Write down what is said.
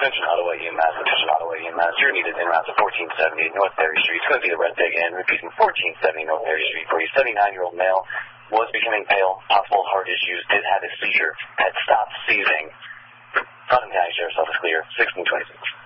Attention Ottawa EMS, attention Ottawa EMS. You're needed in route to 1470 North Ferry Street. It's going to be the Red Big Inn. Repeating 1470 North Ferry Street for a 79-year-old male. Was becoming pale, possible heart issues, did have a seizure, had stopped seizing. Putnam County Sheriff's Office clear, 1626.